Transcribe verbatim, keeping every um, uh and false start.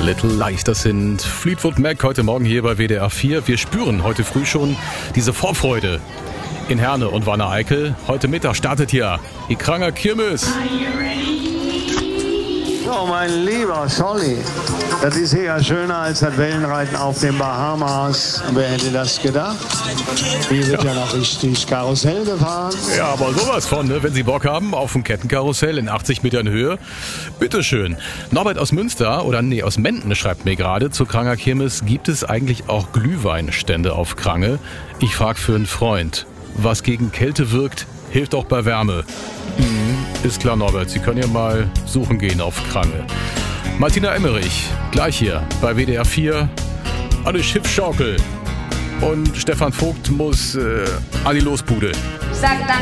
Little Lies, das sind Fleetwood Mac heute Morgen hier bei W D R vier. Wir spüren heute früh schon diese Vorfreude in Herne und Wanne-Eickel. Heute Mittag startet hier die Kranger Kirmes. Oh, mein lieber Solly, das ist hier schöner als das Wellenreiten auf den Bahamas. Wer hätte das gedacht? Hier wird ja, ja noch richtig Karussell gefahren. Ja, aber sowas von, ne? Wenn Sie Bock haben auf ein Kettenkarussell in achtzig Metern Höhe, bitteschön. Norbert aus Münster, oder nee, aus Menden schreibt mir gerade, zur Kranger Kirmes gibt es eigentlich auch Glühweinstände auf Krange. Ich frag für einen Freund. Was gegen Kälte wirkt, hilft auch bei Wärme. Mhm, ist klar, Norbert. Sie können ja mal suchen gehen auf Krange. Martina Emmerich, gleich hier bei W D R vier. Anne Schiffschaukel. Und Stefan Vogt muss äh, an die Losbude. Sag dann